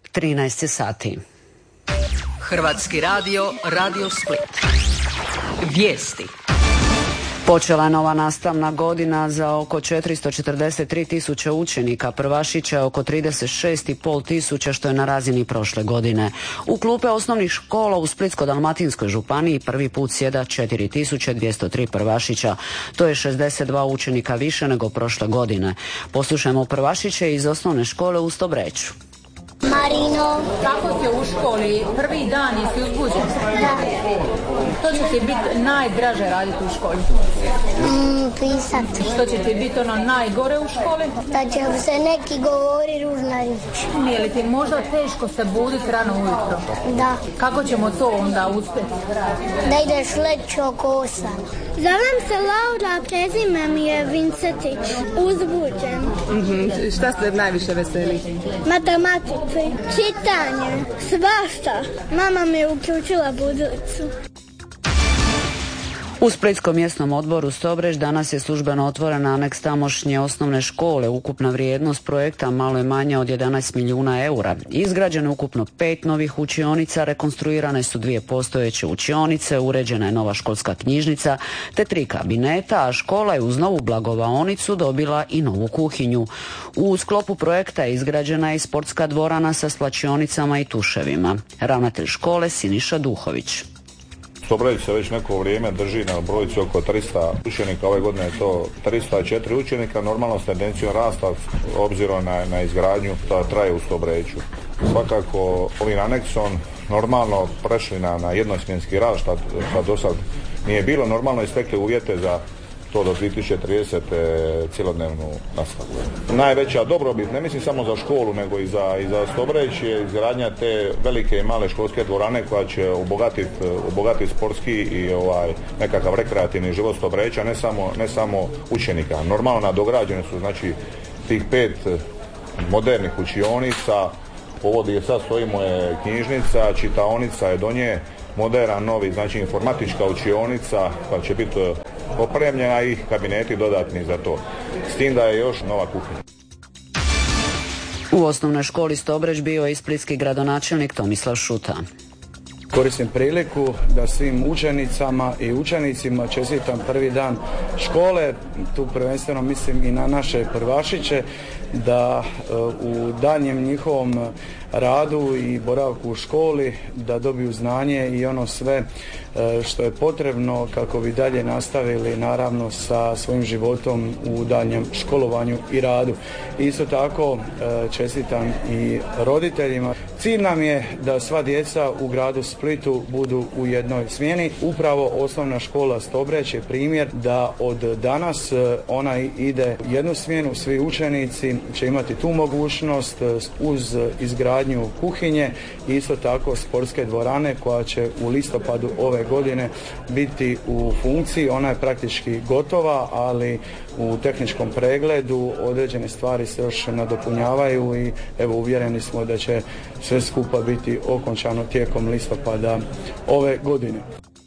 13 sati. Hrvatski radio, Radio Split. Vijesti. Počela je nova nastavna godina za oko 443 tisuće učenika, prvašića oko 36,5 tisuća, što je na razini prošle godine. U klupe osnovnih škola u Splitsko-dalmatinskoj županiji prvi put sjeda 4203 prvašića. To je 62 učenika više nego prošle godine. Poslušajmo prvašiće iz osnovne škole u Stobreču. Marino. Kako si u školi? Prvi dan jesi uzbuđen? Da. Što će ti biti najdraže raditi u školi? Pisati. Što će ti biti ono najgore u školi? Da će se neki govori ružna riječ. Nije li ti možda teško se buditi rano ujutro? Da. Kako ćemo to onda uspjeti? Da ideš leći oko 8. Zovem se Laura, prezime mi je Vincetić. Uzbuđen. Šta ste najviše veseli? Matematici, čitanje, svašta. Mama mi je uključila budilicu. U Splitskom mjesnom odboru Stobreć danas je službeno otvoren aneks tamošnje osnovne škole. Ukupna vrijednost projekta malo je manja od 11 milijuna eura. Izgrađeno je ukupno 5 novih učionica, rekonstruirane su 2 postojeće učionice, uređena je nova školska knjižnica te 3 kabineta, a škola je uz novu blagovaonicu dobila i novu kuhinju. U sklopu projekta je izgrađena i sportska dvorana sa svlačionicama i tuševima. Ravnatelj škole Siniša Duhović. Stobreć se već neko vrijeme drži na brojci oko 300 učenika, ove godine je to 304 učenika, normalno s tendencijom rasta obzirom na izgradnju koja traje u Stobreću. Svakako ovim aneksom normalno prešli na jednosmjenski rad, što do sad nije bilo, normalno istekli uvjete za to do 2030. cjelodnevnu nastavu. Najveća dobrobit, ne mislim samo za školu, nego i za Stobreć, je izgradnja te velike i male školske dvorane koja će obogatiti sportski i nekakav rekreativni život Stobreča, ne samo učenika. Normalno nadograđene su znači tih 5 modernih učionica, ovo gdje sad stojimo je knjižnica, čitaonica je do nje, moderan novi, znači informatička učionica koja će biti opremljena i kabineti dodatni za to. S tim da je još nova kuhinja. U osnovnoj školi Stobreć bio je i splitski gradonačelnik Tomislav Šuta. Koristim priliku da svim učenicama i učenicima čestitam prvi dan škole, tu prvenstveno mislim i na naše prvašiće, da u daljnjem njihovom radu i boravku u školi da dobiju znanje i ono sve što je potrebno kako bi dalje nastavili naravno sa svojim životom u daljnjem školovanju i radu. Isto tako čestitam i roditeljima. Cilj nam je da sva djeca u gradu Splitu budu u jednoj smjeni. Upravo osnovna škola Stobreć je primjer da od danas ona ide jednu smjenu, svi učenici će imati tu mogućnost uz izgradnju kuhinje i isto tako sportske dvorane koja će u listopadu ove godine biti u funkciji. Ona je praktički gotova, ali u tehničkom pregledu određene stvari se još nadopunjavaju i evo uvjereni smo da će sve skupa biti okončano tijekom listopada ove godine.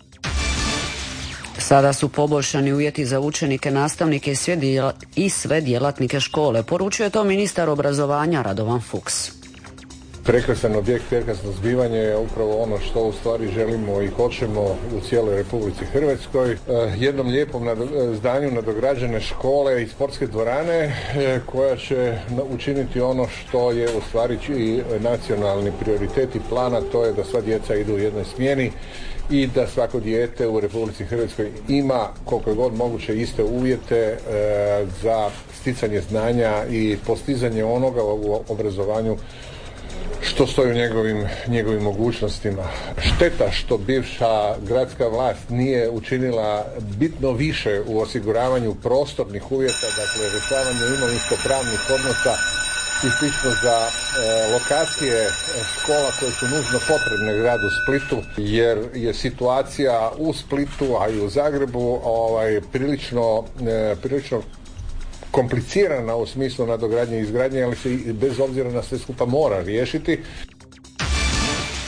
Sada su poboljšani uvjeti za učenike, nastavnike i sve djelatnike škole. Poručuje to ministar obrazovanja Radovan Fuchs. Prekrasan objekt, prekrasno zbivanje je upravo ono što u stvari želimo i hoćemo u cijeloj Republici Hrvatskoj. Jednom lijepom zdanju nadograđene škole i sportske dvorane koja će učiniti ono što je u stvari i nacionalni prioritet i plana, to je da sva djeca idu u jednoj smjeni i da svako dijete u Republici Hrvatskoj ima koliko je god moguće iste uvjete za sticanje znanja i postizanje onoga u obrazovanju što stoji u njegovim mogućnostima. Šteta što bivša gradska vlast nije učinila bitno više u osiguravanju prostornih uvjeta, dakle rješavanju imovinsko-pravnih odnosa i slično za lokacije škola koje su nužno potrebne gradu Splitu, jer je situacija u Splitu, a i u Zagrebu prilično komplicirana u smislu nadogradnje i izgradnje, ali se bez obzira na sve skupa mora riješiti.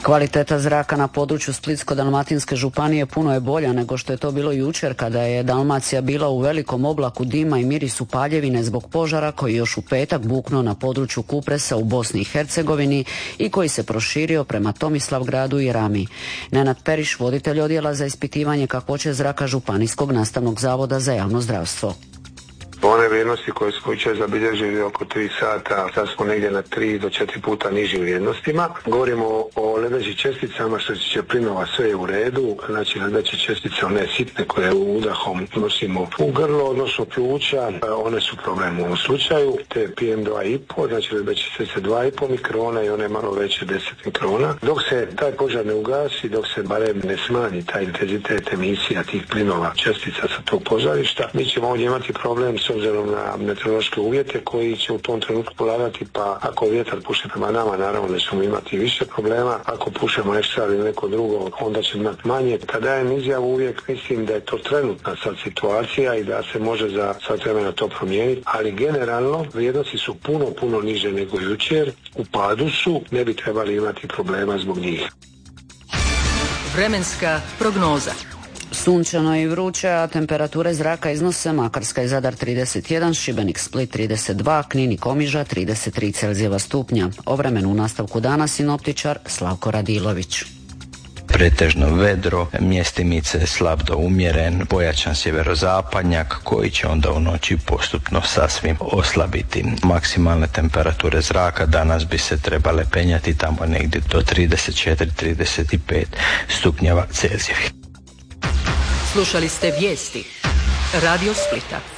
Kvaliteta zraka na području Splitsko-dalmatinske županije puno je bolja nego što je to bilo jučer kada je Dalmacija bila u velikom oblaku dima i mirisu paljevine zbog požara koji još u petak buknuo na području Kupresa u Bosni i Hercegovini i koji se proširio prema Tomislavgradu i Rami. Nenad Periš, voditelj odjela za ispitivanje kakvoće zraka Županijskog nastavnog zavoda za javno zdravstvo. One vrijednosti koje smo jučer zabilježili oko 3 sata, sad smo negdje na 3 do 4 puta nižim vrijednostima. Govorimo o lebdećim česticama, što se tiče plinova, sve je u redu. Znači lebdeće čestice, one sitne koje udahom nosimo u grlo, odnosno pluća, one su problem u ovom slučaju. Te PM2,5, znači lebdeće čestice 2,5 mikrona i one malo veće 10 mikrona. Dok se taj požar ne ugasi, dok se barem ne smanji taj intenzitet emisija tih plinova čestica sa tog požarišta, mi ćemo ovdje imati problem s obzirom na meteorološke uvjete koji će u tom trenutku poladati, pa ako vjetar puše prema nama, naravno da ćemo imati više problema. Ako pušemo ekstra ili neko drugo, onda će imati manje. Kada dajem izjavu uvijek mislim da je to trenutna sad situacija i da se može za sat vremena to promijeniti, ali generalno vrijednosti su puno niže nego jučer, u padu su, ne bi trebali imati problema zbog njih. Vremenska prognoza. Sunčano i vruće, a temperature zraka iznose Makarska i Zadar 31, Šibenik, Split 32, Knin i Komiža 33 Celzijeva stupnja. O vremenu u nastavku dana sinoptičar Slavko Radilović. Pretežno vedro, mjestimice slab do umjeren, pojačan sjeverozapadnjak koji će onda u noći postupno sasvim oslabiti. Maksimalne temperature zraka danas bi se trebale penjati tamo negdje do 34-35 stupnjeva Celzijevih. Slušali ste vijesti Radio Splita.